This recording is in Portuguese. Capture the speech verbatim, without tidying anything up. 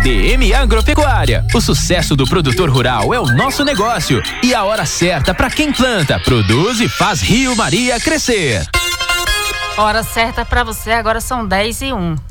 D M Agropecuária. O sucesso do produtor rural é o nosso negócio e a hora certa para quem planta, produz e faz Rio Maria crescer. Hora certa para você, agora são dez e um.